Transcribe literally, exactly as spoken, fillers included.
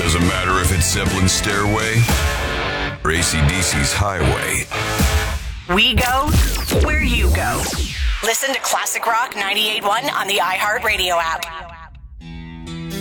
Doesn't matter if it's Zeppelin's Stairway or A C D C's Highway. We go where you go. Listen to Classic Rock ninety-eight point one on the iHeartRadio app.